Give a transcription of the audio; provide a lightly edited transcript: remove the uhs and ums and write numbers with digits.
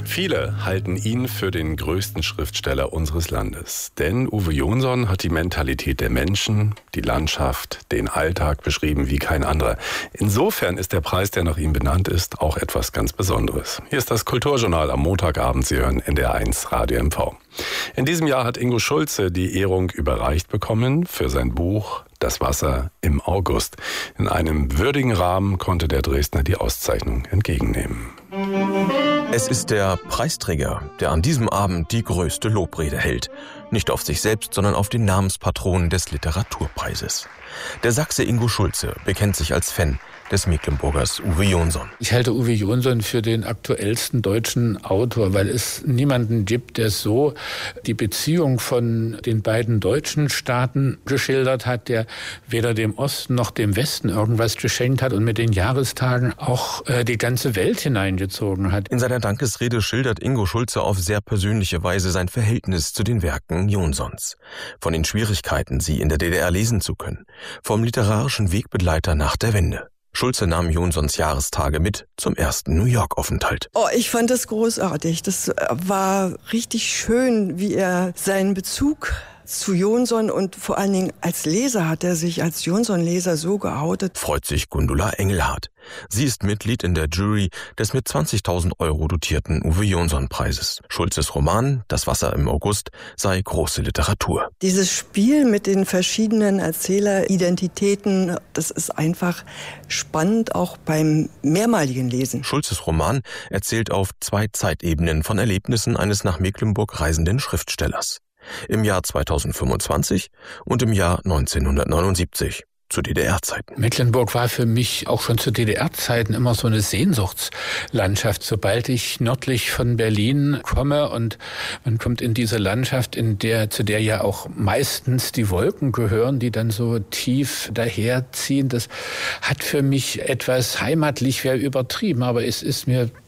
Viele halten ihn für den größten Schriftsteller unseres Landes. Denn Uwe Jonsson hat die Mentalität der Menschen, die Landschaft, den Alltag beschrieben wie kein anderer. Insofern ist der Preis, der nach ihm benannt ist, auch etwas ganz Besonderes. Hier ist das Kulturjournal am Montagabend. Sie hören NDR1 Radio MV. In diesem Jahr hat Ingo Schulze die Ehrung überreicht bekommen für sein Buch Das Wasser im August. In einem würdigen Rahmen konnte der Dresdner die Auszeichnung entgegennehmen. Es ist der Preisträger, der an diesem Abend die größte Lobrede hält. Nicht auf sich selbst, sondern auf den Namenspatron des Literaturpreises. Der Sachse Ingo Schulze bekennt sich als Fan des Mecklenburgers Uwe Jonsson. Ich halte Uwe Jonsson für den aktuellsten deutschen Autor, weil es niemanden gibt, der so die Beziehung von den beiden deutschen Staaten geschildert hat, der weder dem Osten noch dem Westen irgendwas geschenkt hat und mit den Jahrestagen auch die ganze Welt hineingezogen hat. In seiner Dankesrede schildert Ingo Schulze auf sehr persönliche Weise sein Verhältnis zu den Werken Jonssons. Von den Schwierigkeiten, sie in der DDR lesen zu können, vom literarischen Wegbegleiter nach der Wende. Schulze nahm Jonssons Jahrestage mit zum ersten New York-Aufenthalt. Ich fand das großartig. Das war richtig schön, wie er seinen Bezug zu Jonsson und vor allen Dingen als Leser hat er sich als Jonsson-Leser so geoutet. Freut sich Gundula Engelhardt. Sie ist Mitglied in der Jury des mit 20.000 € dotierten Uwe Jonsson-Preises. Schulzes Roman Das Wasser im August sei große Literatur. Dieses Spiel mit den verschiedenen Erzähleridentitäten, das ist einfach spannend, auch beim mehrmaligen Lesen. Schulzes Roman erzählt auf 2 Zeitebenen von Erlebnissen eines nach Mecklenburg reisenden Schriftstellers. Im Jahr 2025 und im Jahr 1979. Zu DDR-Zeiten. Mecklenburg war für mich auch schon zu DDR-Zeiten immer so eine Sehnsuchtslandschaft. Sobald ich nördlich von Berlin komme und man kommt in diese Landschaft, zu der ja auch meistens die Wolken gehören, die dann so tief daherziehen, das hat für mich etwas heimatlich, wäre übertrieben, aber es ist mir